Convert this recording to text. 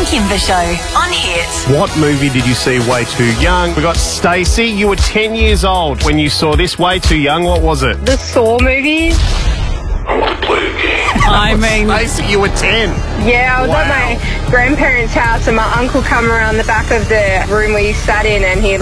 and Kimber Show on Hit. What movie did you see way too young? We got Stacey. You were 10 years old when you saw this. Way too young. What was it? The Saw movie. I want to play a game. I mean, Stacey, you were 10. Yeah, I was at my grandparents' house and my uncle come around the back of the room we sat in and he